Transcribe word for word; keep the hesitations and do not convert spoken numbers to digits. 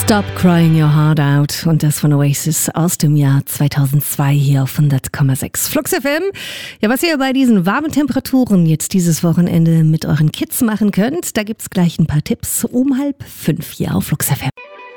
Stop Crying Your Heart Out und das von Oasis aus dem Jahr zweitausendzwei hier auf hundert Komma sechs Flux F M. Ja, was ihr bei diesen warmen Temperaturen jetzt dieses Wochenende mit euren Kids machen könnt, da gibt's gleich ein paar Tipps um halb fünf hier auf Flux F M.